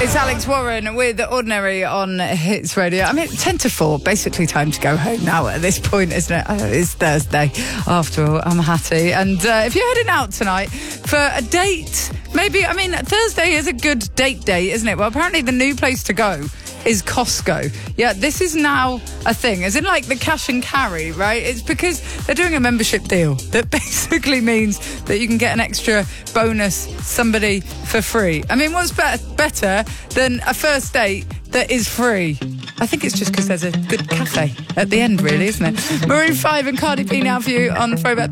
It's Alex Warren with Ordinary on Hits Radio. I mean, 10 to 4, basically time to go home now at this point, isn't it? Oh, it's Thursday. After all, I'm Hattie. And if you're heading out tonight for a date, maybe, I mean, Thursday is a good date day, isn't it? Well, apparently the new place to go is Costco. Yeah, this is now a thing, as in like the cash and carry, right? It's because they're doing a membership deal that basically means that you can get an extra bonus somebody for free. I mean, what's better than a first date that is free? I think it's just because there's a good cafe at the end, really, isn't it? Maroon 5 and Cardi B now for you on Throwback